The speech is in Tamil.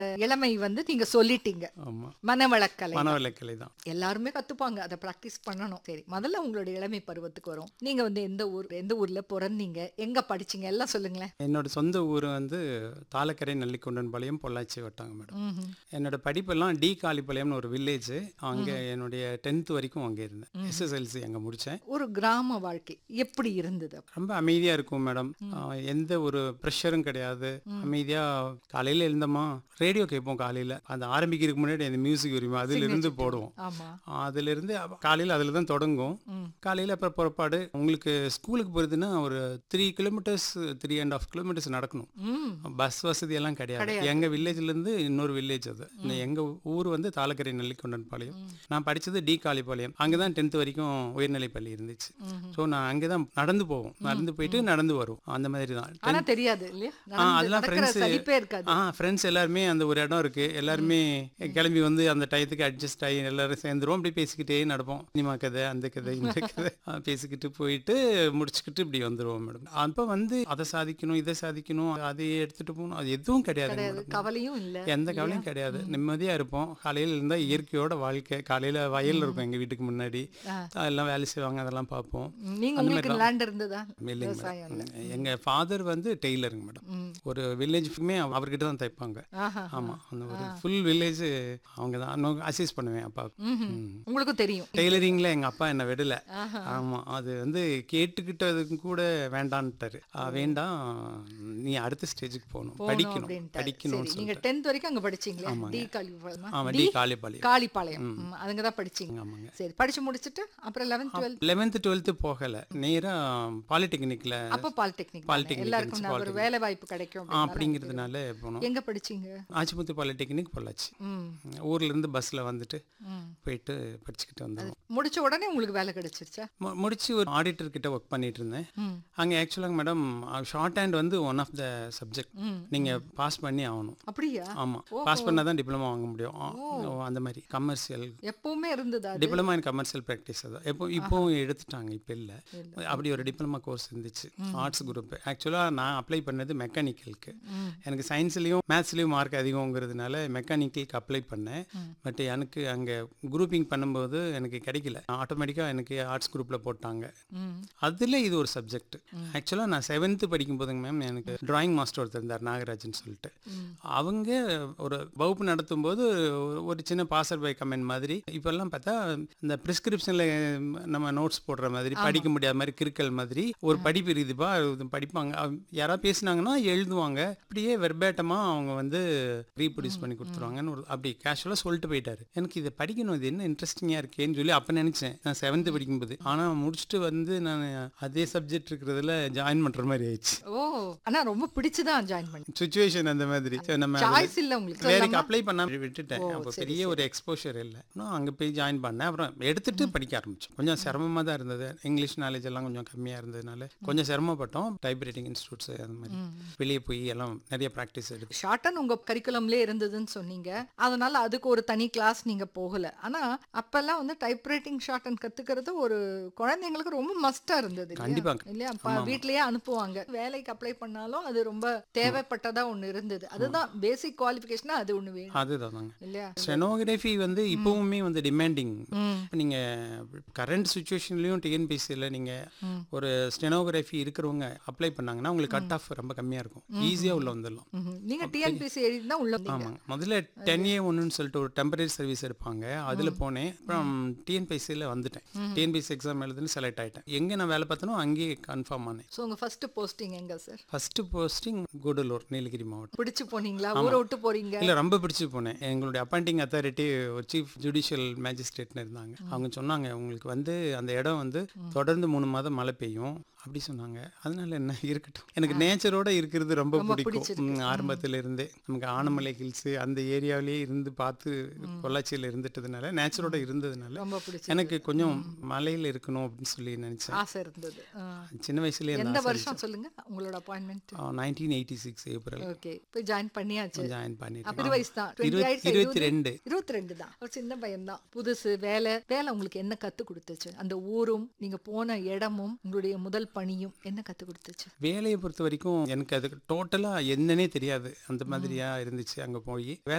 இளமை வந்து நீங்க சொல்லிட்டீங்க. ஆமா. மனவளக்கலை மனவளக்கலை தான். எல்லாருமே கத்துப்பாங்க, அதை ப்ராக்டிஸ் பண்ணணும். சரி, முதல்ல உங்களுடைய இளமை பருவத்துக்கு வரும். நீங்க வந்து எந்த ஊர்ல பிறந்தீங்க, எங்க படிச்சீங்க, எல்லாம் சொல்லுங்களேன். என்னோட சொந்த ஊர் வந்து தாளக்கரை நல்லிக்குண்டன்பாளையம் பொள்ளாச்சி வட்டாங்க மேடம். என்னோட படிப்பெல்லாம் டி காளிப்பாளையம்னு ஒரு வில்லேஜ். அங்கே என்னுடைய 10th வரைக்கும் அங்கே இருந்தேன். எஸ்எஸ்எல்சி அங்கே முடித்தேன். ஒரு கிராம வாழ்க்கை எப்படி இருந்தது? ரொம்ப அமைதியாக இருக்கும் மேடம். எந்த ஒரு ப்ரெஷரும் கிடையாது. அமைதியாக காலையில் எழுந்தோமா ரேடியோ கேட்போம். காலையில் அந்த ஆரம்பிக்கிறதுக்கு முன்னாடி அந்த மியூசிக் வருமா அதிலிருந்து போடுவோம். ஆமா. அதிலிருந்து காலையில் அதில் தான் தொடங்கும். காலையில் அப்புறம் புறப்பாடு. உங்களுக்கு ஸ்கூலுக்கு போகிறதுன்னா ஒரு 3 கிலோமீட்டர்ஸ் 3.5 கிலோமீட்டர்ஸ் நடக்கணும். பஸ் வசதி எல்லாம் கிடையாது. எங்கள் வில்லேஜ்லேருந்து இன்னொரு வில்லேஜ் அது. எங்கள் ஊர் வந்து தாளக்கரை நல்லிக்குண்டன்பாளையம். நான் படித்தது டி காளிப்பாளையம். அங்கே தான் 10th வரைக்கும் உயர்நிலைப்பள்ளி இருந்துச்சு. ஸோ நான் அங்கே தான் நடந்து போவோம். நடந்து போயிட்டு நடந்து வரும். அந்த மாதிரி தான். ஆனா தெரியாது இல்லையா? அதெல்லாம் சலிப்பே இருக்காது. ஃப்ரெண்ட்ஸ் எல்லாருமே அந்த ஒரு இடம் இருக்கு. எல்லாருமே கிளம்பி வந்து அந்த டயத்துக்கு அட்ஜஸ்ட் ஆகி எல்லாரும் சேர்ந்துருவோம். அப்படி பேசிக்கிட்டே நடப்போம். சினிமா கதை, அந்த கதை, இந்த கதை பேசிக்கிட்டு போயிட்டு முடிச்சுக்கிட்டு இப்படி வந்துருவோம் மேடம். அப்போ வந்து அதை சாதிக்கணும், இதை சாதிக்கணும், அதை எடுத்துட்டு போகணும், அது எதுவும் கிடையாது. கவலையும் இல்லை, எந்த கவலையும் கிடையாது. நிம்மதியா இருப்போம். காலையில் இருந்தால் இயற்கையோட வாழ்க்கை. காலையில வயல் இருக்கும் எங்க வீட்டுக்கு முன்னாடி. எல்லாம் வேலை செய்வாங்க, அதெல்லாம் பார்ப்போம். லேண்ட் இருந்ததா? இல்லைங்க, எங்க ஃபாதர் வந்து டெய்லருங்க மேடம். ஒரு வில்லேஜுக்குமே அவர்கிட்ட தான் தைப்பாங்க. ஆமா, அந்த ஒரு ஃபுல் வில்லேஜ் அவங்க தான் அசிஸ்ட் பண்ணுவேன் அப்பாவுக்கு. உங்களுக்கும் தெரியும் டெய்லரிங்ல எங்க அப்பா என்ன விடல. ஆமா, அது வந்து கேட்டுக்கிட்டதுக்கு கூட வேண்டான்ட்டாரு. வேண்டாம், நீ அடுத்த ஸ்டேஜுக்கு போகணும், படிக்கணும். நீங்க 10th வரைக்கும் அங்க படிச்சீங்களா? டி காளிப்பாளையம் அங்க தான் படிச்சீங்க. ஆமாங்க. சரி, படிச்சு முடிச்சிட்டு அப்புறம் 11th 12th போகல, நேரா பாலிடெக்னிக்ல. அப்ப பாலிடெக்னிக் எல்லாருக்கும் ஒரு வேலை வாய்ப்பு கிடைக்கும் அப்படிங்கிறதுனால போனோம். எங்க படிச்சீங்க? ஆச்சிமுத்து பாலிடெக்னிக் பொள்ளாச்சி. ஊர்ல இருந்து பஸ்ல வந்துட்டு போயிட்டு படிச்சுக்கிட்டு வந்தோம். முடிச்ச உடனே உங்களுக்கு வேலை கிடைச்சிருச்சா? முடிச்சு ஒரு ஆடிட்டர் கிட்ட ஒர்க் பண்ணிட்டு இருந்தேன். அங்கே ஆக்சுவலாக மேடம் ஷார்ட் ஹேண்ட் வந்து ஒன் ஆஃப் த சப்ஜெக்ட். நீங்க பாஸ் பண்ணி ஆகணும். அப்படியா? ஆமா, பாஸ் பண்ணா தான் டிப்ளமா வாங்க முடியும். அந்த மாதிரி கமர்ஷியல் எப்பவுமே இருந்தது. Diploma in commercial practice. அதான் இப்போவும் எடுத்துட்டாங்க. இப்போ இல்லை, அப்படி ஒரு டிப்ளமா கோர்ஸ் இருந்துச்சு. Arts group. ஆக்சுவலாக நான் அப்ளை பண்ணது மெக்கானிக்கலுக்கு. எனக்கு சயின்ஸ்லேயும் மேத்ஸ்லேயும் மார்க் அதிகங்கிறதுனால மெக்கானிக்கலுக்கு அப்ளை பண்ணேன். பட் எனக்கு அங்கே குரூப்பிங் பண்ணும்போது எனக்கு கிடைக்கல. ஆட்டோமேட்டிக்காக எனக்கு ஆர்ட்ஸ் குரூப்பில் போட்டாங்க. அதில் இது ஒரு சப்ஜெக்ட். ஆக்சுவலாக நான் 7th படிக்கும் போதுங்க மேம், எனக்கு டிராயிங் மாஸ்டர் ஒருத்தர் இருந்தார், நாகராஜன் சொல்லிட்டு. அவங்க ஒரு வகுப்பு நடத்தும் போது ஒரு சின்ன பாசர் பை கமெண்ட் மாதிரி, இப்போல்லாம் பார்த்தா இந்த ப்ரிஸ்கிரிப்ஷனில் நம்ம நோட்ஸ் போடுற மாதிரி, படிக்க முடியாத மாதிரி கிறுக்கல் மாதிரி ஒரு படிப்பு இருக்குதுப்பா, படிப்பாங்க. யாராவது பேசினாங்கன்னா எழுதுவாங்க. அப்படியே வெர்பேட்டமாக அவங்க வந்து ரீப்ரொடியூஸ் பண்ணி கொடுத்துருவாங்கன்னு அப்படி கேஷுவலாக சொல்லிட்டு போயிட்டாரு. எனக்கு இதை படிக்கணும், இது என்ன இன்ட்ரெஸ்டிங்காக இருக்கேன்னு சொல்லி அப்போ நினச்சேன், நான் 7th படிக்கும்போது. ஆனால் முடிச்சுட்டு வந்து நான் அதே சப்ஜெக்ட் இருக்கிறதுல ஜாயின் பண்ணுற மாதிரி ஆயிடுச்சு. ஆனால் ரொம்ப பிடிச்சுதான் ஜாயின் பண்ணி சுச்சுவேஷன் அந்த மாதிரி. நம்ம சாய்ஸ் இல்லை உங்களுக்கு. வேலைக்கு அப்ளை பண்ண விட்டுட்டேன். அப்போ பெரிய ஒரு எக்ஸ்போஷர் இல்லை. அங்கே போய் ஜாயின் பண்ணேன். அப்புறம் எடுத்துட்டு படிக்க ஆரம்பிச்சோம். கொஞ்சம் சிரமமாக தான் இருந்தது. இங்கிலீஷ் நாலேஜ் எல்லாம் கொஞ்சம் கம்மியாக இருந்ததுனால கொஞ்சம் சிரமப்பட்டோம். டைப் ரைட்டிங் இன்ஸ்டியூட்ஸ் அந்த மாதிரி வெளியே போய் எல்லாம் நிறைய ப்ராக்டிஸ் எடுத்து. ஷார்ட் அண்ட் உங்க கரிக்குலம்லேயே இருந்ததுன்னு சொன்னீங்க. அதனால அதுக்கு ஒரு தனி கிளாஸ் நீங்க போகல. ஆனா அப்பெல்லாம் வந்து டைப் ரைட்டிங் ஷார்ட் அண்ட் கத்துக்கிறது ஒரு குழந்தைங்களுக்கு ரொம்ப மஸ்டா இருந்தது. கண்டிப்பா இல்லையா? வீட்லயே அனுப்புவாங்க. வேலைக்கு அப்ளை பண்ணாலும் அது ரொம்ப தேவைப்பட்டதா ஒண்ணு இருந்தது. அதுதான் பேசிக் குவாலிஃபிகேஷனா அது ஒண்ணு வேணும். அதுதான் இல்லையா? ஸ்டெனோகிராஃபி வந்து இப்பவுமே வந்து டிமாண்டிங். நீங்க கரண்ட் சுச்சுவேஷன்லயும் டிஎன்பிசியில் நீங்க ஒரு ஸ்டெனோகிராஃபி இருக்கிறவங்க அப்ளை பண்ணாங்கன்னா உங்களுக்கு கட் ஆஃப் ரொம்ப கம்மியா இருக்கும். ஈஸியா உள்ள வந்துடலாம். நீங்க டிஎன்பிசி எழுதினா உள்ள வந்தீங்க? ஆமாங்க. முதல்ல 10A1ன்னு சொல்லிட்டு ஒரு டெம்பரரி சர்வீஸ் எடுப்பாங்க. அதுல போனேன். அப்புறம் டிஎன்பிசியில் வந்துட்டேன். டிஎன்பிசி எக்ஸாம் எழுதுன்னு செலக்ட் ஆயிட்டேன். எங்க நான் வேலை பார்த்தனோ அங்கேயே கன்ஃபார்ம் ஆனேன். ஸோ உங்க ஃபர்ஸ்ட் போஸ்டிங் எங்க sir? First posting Gudalur, Nilgiri மாவட்டம். பிடிச்சு போனீங்களா? ஊரை விட்டு போறீங்க? இல்ல, ரொம்ப பிடிச்சு போனேன். எங்களுடைய அப்பாயிண்டிங் அத்தாரிட்டி ஒரு சீஃப் ஜுடிஷியல் மேஜிஸ்ட்ரேட்னு இருந்தாங்க. அவங்க சொன்னாங்க, உங்களுக்கு வந்து அந்த இடம் வந்து தொடர்ந்து 3 மாதம் மழை பெய்யும் அப்படி சொன்னாங்க. அதனால என்ன இருக்கட்டும். எனக்கு நேச்சரோட இருக்கிறது ரொம்ப பிடிக்கும். ஆரம்பத்துல இருந்தே நமக்கு ஆனமலை ஹில்ஸ் அந்த ஏரியாவிலேயே இருந்து பார்த்து பொள்ளாச்சியில் இருந்துட்டதுனால, நேச்சரோட இருந்ததுனால எனக்கு கொஞ்சம் மலையில் இருக்கணும் அப்படின்னு சொல்லி நினைச்சேன். ஆசை இருந்தது சின்ன வயசுல. எந்த வருஷம் சொல்லுங்க உங்களோட அப்பாயின்மெண்ட்? 1986 ஏப்ரல். ஓகே, போய் ஜாயின் பண்ணியாச்சு. ஜாயின் பண்ணிட்டேன். அப்ப வயசு தான் 22 தான். ஒரு சின்ன பையன் தான். புதுசு வேலை உங்களுக்கு என்ன கத்து கொடுத்துச்சு? அந்த ஊரும் நீங்க போன இடமும் உங்களுடைய முதல் பணியும் என்ன கற்றுக் கொடுத்துச்சு? வேலையை பொறுத்த வரைக்கும் எனக்கு அது டோட்டலாக என்னன்னே தெரியாது. அந்த மாதிரியா இருந்துச்சு அங்கே போய்.